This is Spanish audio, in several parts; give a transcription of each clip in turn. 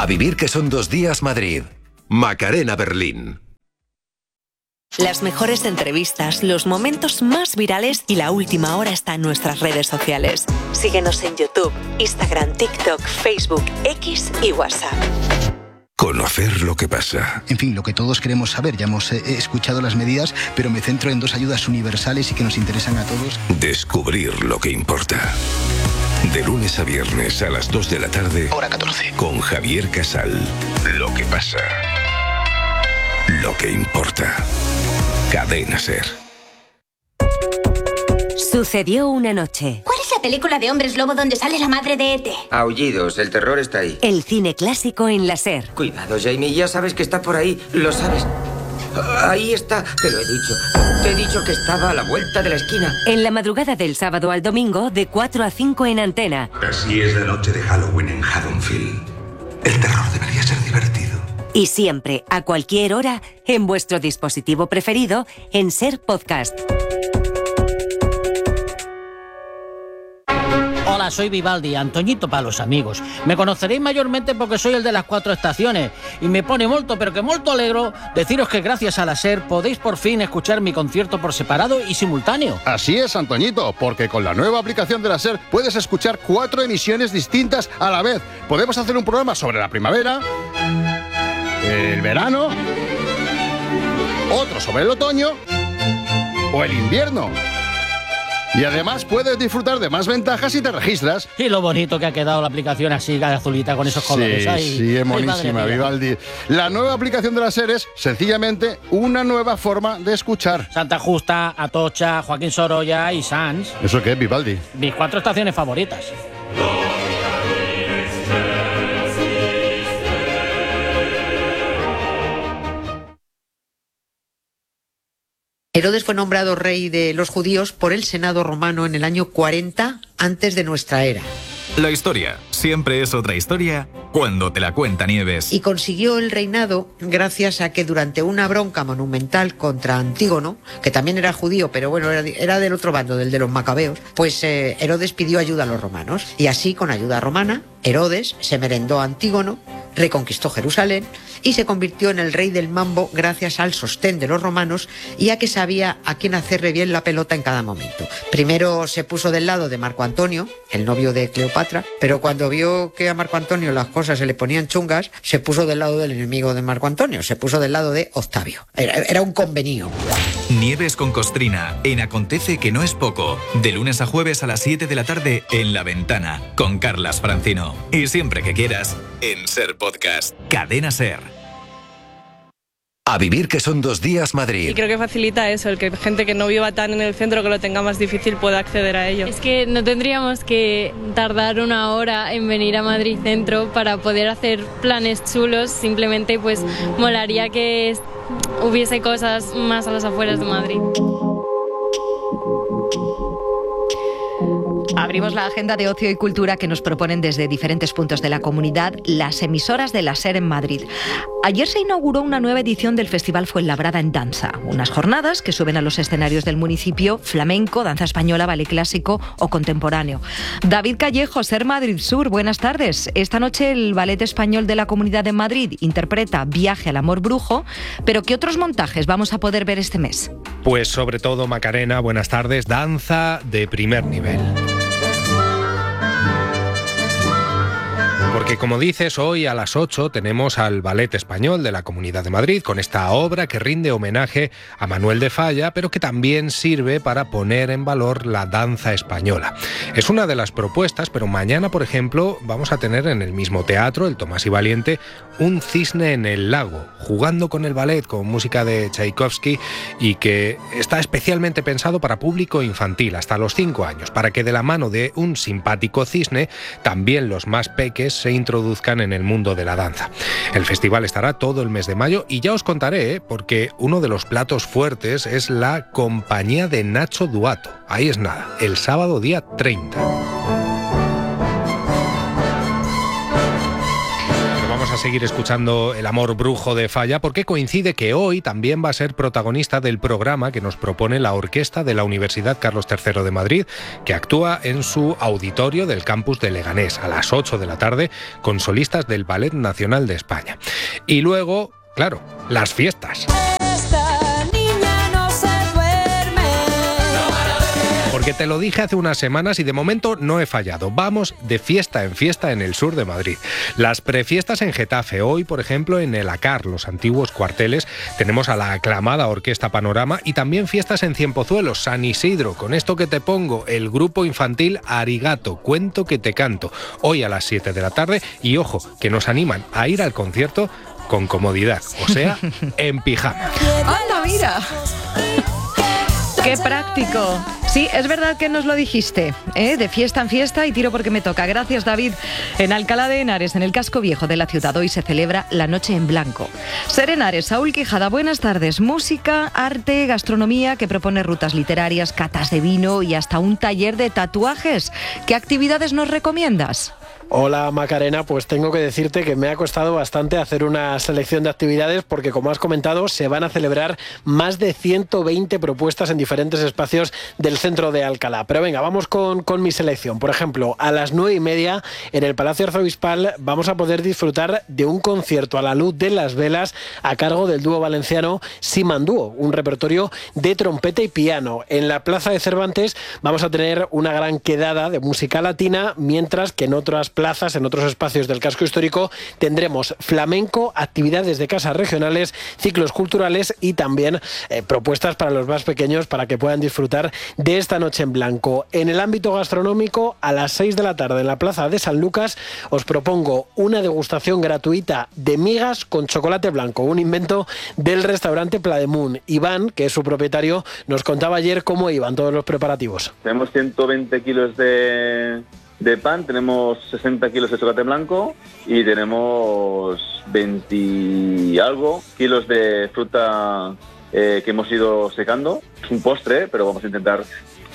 A vivir que son 2 días Madrid. Macarena Berlín. Las mejores entrevistas, los momentos más virales y la última hora está en nuestras redes sociales. Síguenos en YouTube, Instagram, TikTok, Facebook, X y WhatsApp. Conocer lo que pasa. En fin, lo que todos queremos saber. Ya hemos escuchado las medidas, pero me centro en 2 ayudas universales y que nos interesan a todos. Descubrir lo que importa. De lunes a viernes a las 2 de la tarde. Hora 14. Con Javier Casal. Lo que pasa. Lo que importa. Cadena SER. Sucedió una noche. ¿Cuál es la película de hombres lobo donde sale la madre de E.T.? Aullidos, el terror está ahí. El cine clásico en la SER. Cuidado, Jamie, ya sabes que está por ahí, lo sabes. Ahí está, te lo he dicho. Te he dicho que estaba a la vuelta de la esquina. En la madrugada del sábado al domingo, de 4 a 5 en Antena. Así es la noche de Halloween en Haddonfield. El terror debería ser divertido. Y siempre, a cualquier hora, en vuestro dispositivo preferido, en SER Podcast. Hola, soy Vivaldi, Antoñito para los amigos. Me conoceréis mayormente porque soy el de las 4 estaciones. Y me pone molto, pero que molto alegro, deciros que gracias a la SER podéis por fin escuchar mi concierto por separado y simultáneo. Así es, Antoñito, porque con la nueva aplicación de la SER puedes escuchar 4 emisiones distintas a la vez. Podemos hacer un programa sobre la primavera, el verano, otro sobre el otoño o el invierno. Y además puedes disfrutar de más ventajas si te registras. Y lo bonito que ha quedado la aplicación así, azulita, con esos colores. Sí, es monísima, Vivaldi. La nueva aplicación de la SER es sencillamente una nueva forma de escuchar. Santa Justa, Atocha, Joaquín Sorolla y Sanz. ¿Eso qué es, Vivaldi? Mis 4 estaciones favoritas. Herodes fue nombrado rey de los judíos por el Senado romano en el año 40 antes de nuestra era. La historia siempre es otra historia cuando te la cuenta Nieves. Y consiguió el reinado gracias a que durante una bronca monumental contra Antígono, que también era judío, pero bueno, era del otro bando, del de los macabeos, pues Herodes pidió ayuda a los romanos. Y así, con ayuda romana, Herodes se merendó a Antígono, reconquistó Jerusalén y se convirtió en el rey del mambo gracias al sostén de los romanos y a que sabía a quién hacerle bien la pelota en cada momento. Primero se puso del lado de Marco Antonio, el novio de Cleopatra, pero cuando vio que a Marco Antonio las cosas se le ponían chungas, se puso del lado del enemigo de Marco Antonio, se puso del lado de Octavio. Era un convenio. Nieves con Costrina, en Acontece que no es poco. De lunes a jueves a las 7 de la tarde en La Ventana, con Carlas Francino. Y siempre que quieras, en SER Podcast. Cadena SER. A vivir que son 2 días Madrid. Y creo que facilita eso, el que gente que no viva tan en el centro, que lo tenga más difícil, pueda acceder a ello. Es que no tendríamos que tardar 1 hora en venir a Madrid Centro para poder hacer planes chulos, simplemente pues molaría que hubiese cosas más a las afueras de Madrid. Abrimos la agenda de ocio y cultura que nos proponen desde diferentes puntos de la comunidad las emisoras de la SER en Madrid. Ayer se inauguró una nueva edición del Festival Fuenlabrada en Danza, unas jornadas que suben a los escenarios del municipio flamenco, danza española, ballet clásico o contemporáneo. David Callejo, SER Madrid Sur, buenas tardes. Esta noche el Ballet Español de la Comunidad de Madrid interpreta Viaje al Amor Brujo, pero ¿qué otros montajes vamos a poder ver este mes? Pues sobre todo, Macarena, buenas tardes, danza de primer nivel. Porque como dices, hoy a las 8 tenemos al Ballet Español de la Comunidad de Madrid con esta obra que rinde homenaje a Manuel de Falla, pero que también sirve para poner en valor la danza española. Es una de las propuestas, pero mañana, por ejemplo, vamos a tener en el mismo teatro, el Tomás y Valiente, un cisne en el lago, jugando con el ballet, con música de Tchaikovsky y que está especialmente pensado para público infantil, hasta los 5 años, para que de la mano de un simpático cisne, también los más peques se introduzcan en el mundo de la danza. El festival estará todo el mes de mayo y ya os contaré, porque uno de los platos fuertes es la compañía de Nacho Duato. Ahí es nada, el sábado día 30. A seguir escuchando El amor brujo de Falla, porque coincide que hoy también va a ser protagonista del programa que nos propone la Orquesta de la Universidad Carlos III de Madrid, que actúa en su auditorio del campus de Leganés a las 8 de la tarde con solistas del Ballet Nacional de España. Y luego, claro, las fiestas. Porque te lo dije hace unas semanas y de momento no he fallado. Vamos de fiesta en fiesta en el sur de Madrid. Las prefiestas en Getafe. Hoy, por ejemplo, en el ACAR, los antiguos cuarteles, tenemos a la aclamada Orquesta Panorama y también fiestas en Cienpozuelos, San Isidro. Con esto que te pongo, el grupo infantil Arigato, Cuento que te canto. Hoy a las 7 de la tarde y ojo, que nos animan a ir al concierto con comodidad, o sea, en pijama. ¡Anda, mira! ¡Qué práctico! Sí, es verdad que nos lo dijiste, de fiesta en fiesta y tiro porque me toca. Gracias, David. En Alcalá de Henares, en el casco viejo de la ciudad, hoy se celebra la Noche en Blanco. Ser Henares, Saúl Quijada, buenas tardes. Música, arte, gastronomía, que propone rutas literarias, catas de vino y hasta un taller de tatuajes. ¿Qué actividades nos recomiendas? Hola Macarena, pues tengo que decirte que me ha costado bastante hacer una selección de actividades porque, como has comentado, se van a celebrar más de 120 propuestas en diferentes espacios del centro de Alcalá. Pero venga, vamos con mi selección. Por ejemplo, a las 9:30 en el Palacio Arzobispal vamos a poder disfrutar de un concierto a la luz de las velas a cargo del dúo valenciano Simandúo, un repertorio de trompeta y piano. En la Plaza de Cervantes vamos a tener una gran quedada de música latina, mientras que en otras plazas, en otros espacios del casco histórico, tendremos flamenco, actividades de casas regionales, ciclos culturales y también propuestas para los más pequeños para que puedan disfrutar de esta Noche en Blanco. En el ámbito gastronómico, a las 6 de la tarde en la Plaza de San Lucas, os propongo una degustación gratuita de migas con chocolate blanco, un invento del restaurante Plademoon. Iván, que es su propietario, nos contaba ayer cómo iban todos los preparativos. Tenemos 120 kilos de pan, tenemos 60 kilos de chocolate blanco y tenemos 20 y algo kilos de fruta que hemos ido secando. Es un postre, pero vamos a intentar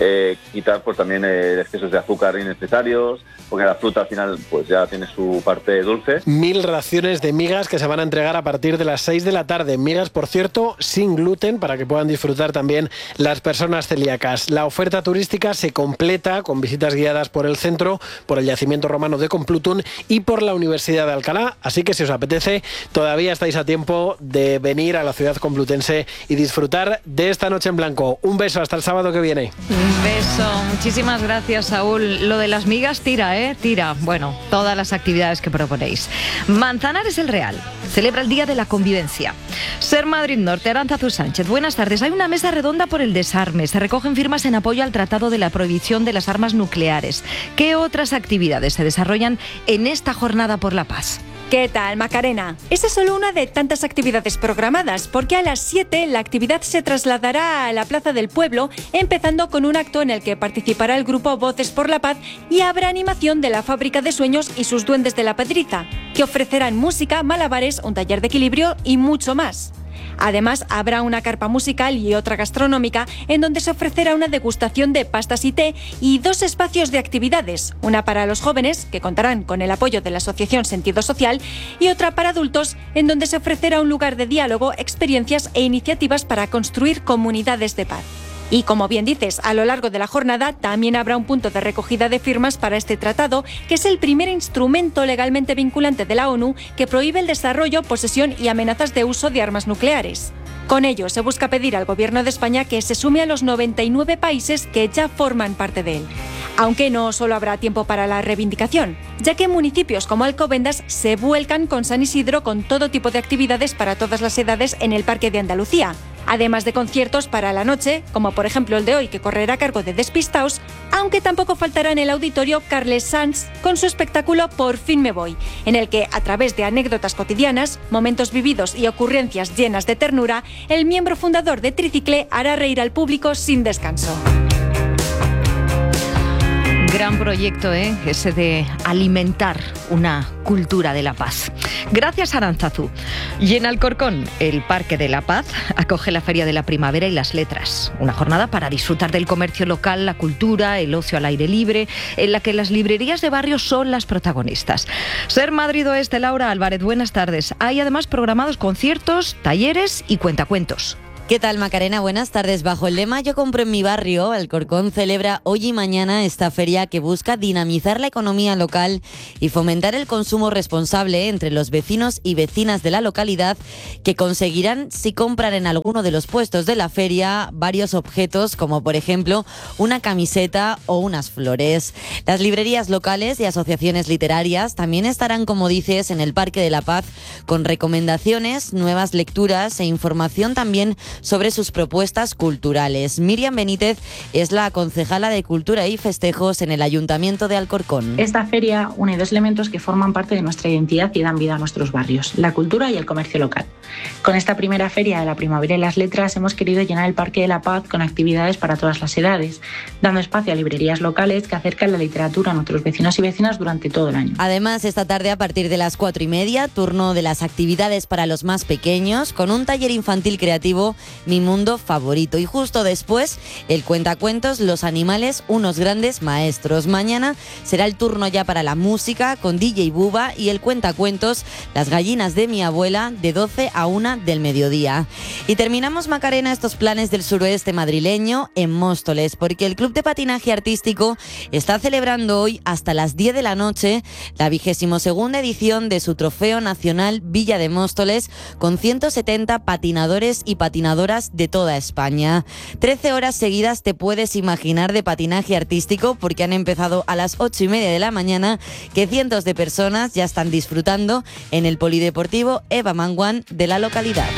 quitar pues también excesos de azúcar innecesarios, porque la fruta al final pues ya tiene su parte dulce. 1000 raciones de migas que se van a entregar a partir de las 6 de la tarde. Migas, por cierto, sin gluten, para que puedan disfrutar también las personas celíacas. La oferta turística se completa con visitas guiadas por el centro, por el yacimiento romano de Complutum y por la Universidad de Alcalá. Así que si os apetece, todavía estáis a tiempo de venir a la ciudad complutense y disfrutar de esta Noche en Blanco. Un beso, hasta el sábado que viene. Un beso, muchísimas gracias, Saúl. Lo de las migas tira, tira. Bueno, todas las actividades que proponéis. Manzanares el Real celebra el Día de la Convivencia. Ser Madrid Norte, Arantzazu Sánchez, buenas tardes. Hay una mesa redonda por el desarme. Se recogen firmas en apoyo al Tratado de la Prohibición de las Armas Nucleares. ¿Qué otras actividades se desarrollan en esta jornada por la paz? ¿Qué tal, Macarena? Esa es solo una de tantas actividades programadas, porque a las 7 la actividad se trasladará a la Plaza del Pueblo, empezando con un acto en el que participará el grupo Voces por la Paz y habrá animación de la Fábrica de Sueños y sus Duendes de la Pedriza, que ofrecerán música, malabares, un taller de equilibrio y mucho más. Además, habrá una carpa musical y otra gastronómica en donde se ofrecerá una degustación de pastas y té y 2 espacios de actividades, una para los jóvenes, que contarán con el apoyo de la Asociación Sentido Social, y otra para adultos, en donde se ofrecerá un lugar de diálogo, experiencias e iniciativas para construir comunidades de paz. Y como bien dices, a lo largo de la jornada también habrá un punto de recogida de firmas para este tratado, que es el primer instrumento legalmente vinculante de la ONU que prohíbe el desarrollo, posesión y amenazas de uso de armas nucleares. Con ello se busca pedir al Gobierno de España que se sume a los 99 países que ya forman parte de él. Aunque no solo habrá tiempo para la reivindicación, ya que municipios como Alcobendas se vuelcan con San Isidro con todo tipo de actividades para todas las edades en el Parque de Andalucía, además de conciertos para la noche, como por ejemplo el de hoy, que correrá a cargo de Despistaos, aunque tampoco faltará en el auditorio Carles Sanz con su espectáculo Por fin me voy, en el que, a través de anécdotas cotidianas, momentos vividos y ocurrencias llenas de ternura, el miembro fundador de Tricicle hará reír al público sin descanso. Gran proyecto, ese de alimentar una cultura de la paz. Gracias, Aránzazu. Y en Alcorcón, el Parque de la Paz acoge la Feria de la Primavera y las Letras. Una jornada para disfrutar del comercio local, la cultura, el ocio al aire libre, en la que las librerías de barrio son las protagonistas. Ser Madrid Oeste, Laura Álvarez, buenas tardes. Hay además programados conciertos, talleres y cuentacuentos. ¿Qué tal, Macarena? Buenas tardes. Bajo el lema Yo compro en mi barrio, Alcorcón celebra hoy y mañana esta feria que busca dinamizar la economía local y fomentar el consumo responsable entre los vecinos y vecinas de la localidad, que conseguirán, si compran en alguno de los puestos de la feria, varios objetos, como por ejemplo una camiseta o unas flores. Las librerías locales y asociaciones literarias también estarán, como dices, en el Parque de la Paz, con recomendaciones, nuevas lecturas e información también sobre sus propuestas culturales. Miriam Benítez es la concejala de Cultura y Festejos en el Ayuntamiento de Alcorcón. Esta feria une dos elementos que forman parte de nuestra identidad y dan vida a nuestros barrios: la cultura y el comercio local. Con esta primera feria de la Primavera y las Letras hemos querido llenar el Parque de la Paz con actividades para todas las edades, dando espacio a librerías locales que acercan la literatura a nuestros vecinos y vecinas durante todo el año. Además, esta tarde a partir de las 4:30, turno de las actividades para los más pequeños, con un taller infantil creativo Mi Mundo Favorito. Y justo después, el cuentacuentos Los Animales, unos grandes maestros. Mañana será el turno ya para la música, con DJ Buba, y el cuentacuentos Las gallinas de mi abuela, de 12 a 1 del mediodía. Y terminamos, Macarena, estos planes del suroeste madrileño en Móstoles, porque el Club de Patinaje Artístico está celebrando hoy hasta las 10 de la noche la 22ª edición de su Trofeo Nacional Villa de Móstoles, con 170 patinadores y patinadoras de toda España. 13 horas seguidas te puedes imaginar de patinaje artístico, porque han empezado a las 8:30 de la mañana, que cientos de personas ya están disfrutando en el Polideportivo Eva Manguán de la localidad.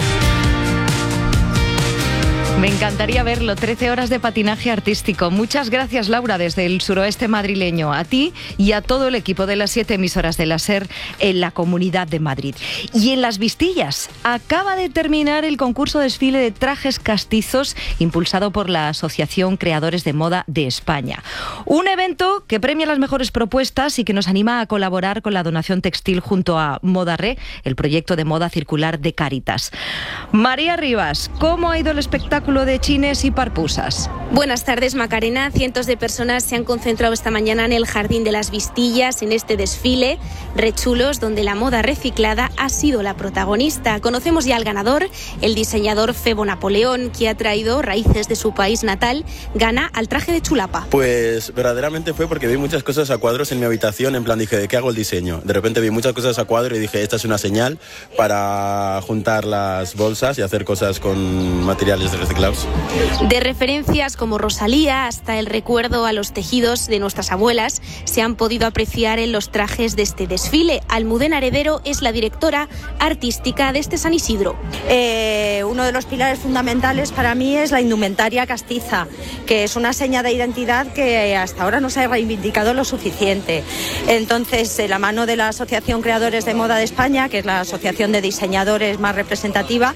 Me encantaría verlo, 13 horas de patinaje artístico. Muchas gracias, Laura, desde el suroeste madrileño, a ti y a todo el equipo de las 7 emisoras de la SER en la Comunidad de Madrid. Y en Las Vistillas acaba de terminar el concurso desfile de trajes castizos impulsado por la Asociación Creadores de Moda de España. Un evento que premia las mejores propuestas y que nos anima a colaborar con la donación textil junto a Modaré, el proyecto de moda circular de Cáritas. María Rivas, ¿cómo ha ido el espectáculo de chines y parpusas? Buenas tardes, Macarena. Cientos de personas se han concentrado esta mañana en el Jardín de las Vistillas en este desfile rechulos, donde la moda reciclada ha sido la protagonista. Conocemos ya al ganador, el diseñador Febo Napoleón, que ha traído raíces de su país natal, gana al traje de chulapa. Pues verdaderamente fue porque vi muchas cosas a cuadros en mi habitación, en plan dije, ¿de qué hago el diseño? De repente vi muchas cosas a cuadro y dije, esta es una señal para juntar las bolsas y hacer cosas con materiales reciclados. De referencias como Rosalía hasta el recuerdo a los tejidos de nuestras abuelas se han podido apreciar en los trajes de este desfile. Almudena Heredero es la directora artística de este San Isidro. Uno de los pilares fundamentales para mí es la indumentaria castiza, que es una seña de identidad que hasta ahora no se ha reivindicado lo suficiente. Entonces, de la mano de la Asociación Creadores de Moda de España, que es la asociación de diseñadores más representativa,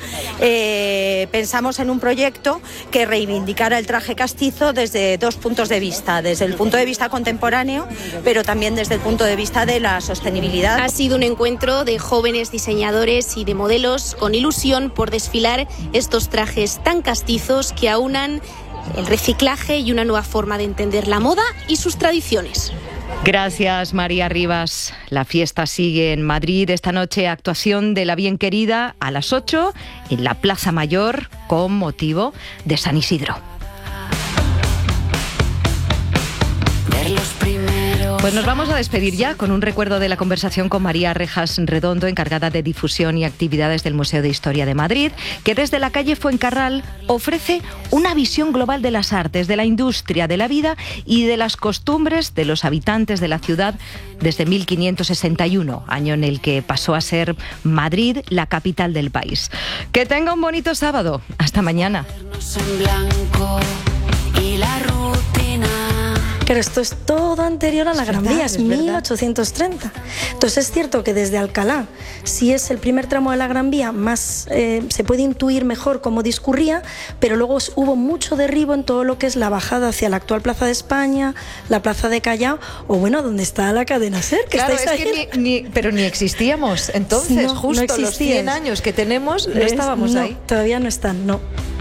pensamos en un proyecto que reivindicara el traje castizo desde dos puntos de vista, desde el punto de vista contemporáneo, pero también desde el punto de vista de la sostenibilidad. Ha sido un encuentro de jóvenes diseñadores y de modelos con ilusión por desfilar estos trajes tan castizos que aunan el reciclaje y una nueva forma de entender la moda y sus tradiciones. Gracias, María Rivas. La fiesta sigue en Madrid. Esta noche, actuación de La Bien Querida a las 8 en la Plaza Mayor con motivo de San Isidro. Pues nos vamos a despedir ya con un recuerdo de la conversación con María Rejas Redondo, encargada de difusión y actividades del Museo de Historia de Madrid, que desde la calle Fuencarral ofrece una visión global de las artes, de la industria, de la vida y de las costumbres de los habitantes de la ciudad desde 1561, año en el que pasó a ser Madrid la capital del país. Que tenga un bonito sábado. Hasta mañana. Pero esto es todo anterior a la Gran Vía, es 1830. Entonces es cierto que desde Alcalá, si es el primer tramo de la Gran Vía, más se puede intuir mejor cómo discurría, pero luego hubo mucho derribo en todo lo que es la bajada hacia la actual Plaza de España, la Plaza de Callao, o bueno, donde está la cadena SER, que claro, estáis es ahí. que pero ni existíamos. Entonces, No, justo no los 100 años que tenemos, no estábamos ahí. Todavía no están, no.